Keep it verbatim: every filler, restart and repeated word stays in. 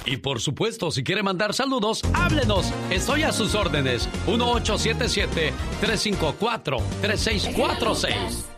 Y por supuesto, si quiere mandar saludos, háblenos. Estoy a sus órdenes. uno ocho siete siete, tres cinco cuatro, tres seis cuatro seis.